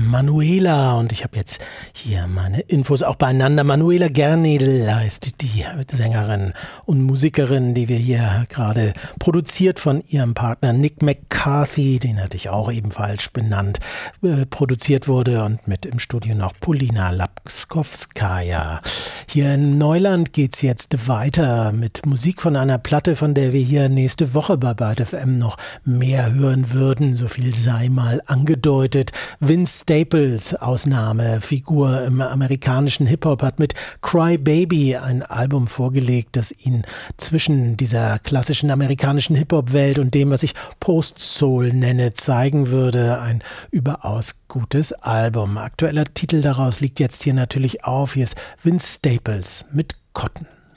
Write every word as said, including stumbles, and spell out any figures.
Manuela und ich habe jetzt hier meine Infos auch beieinander. Manuela Gernedel heißt die Sängerin und Musikerin, die wir hier gerade produziert von ihrem Partner Nick McCarthy, den hatte ich auch ebenfalls benannt, äh, produziert wurde und mit im Studio noch Polina Lapskowskaja. Hier in Neuland geht's jetzt weiter mit Musik von einer Platte, von der wir hier nächste Woche bei Byte F M noch mehr hören würden. So viel sei mal angedeutet. Vince Staples, Ausnahmefigur im amerikanischen Hip-Hop, hat mit Cry Baby ein Album vorgelegt, das ihn zwischen dieser klassischen amerikanischen Hip-Hop-Welt und dem, was ich Post-Soul nenne, zeigen würde. Ein überaus gutes Album. Aktueller Titel daraus liegt jetzt hier natürlich auf. Hier ist Vince Staples mit Cotton.